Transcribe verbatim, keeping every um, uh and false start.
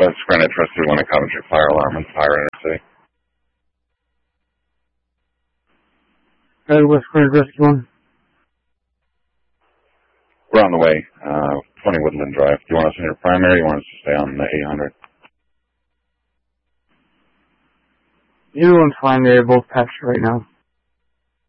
West Granite Trust two one at Coventry Fire Alarm and Fire Intercity. Red West Granite Rescue one. We're on the way. Uh, twenty Woodland Drive. Do you want us in your primary or do you want us to stay on the eight hundred? Either one's fine. They're both patched right now.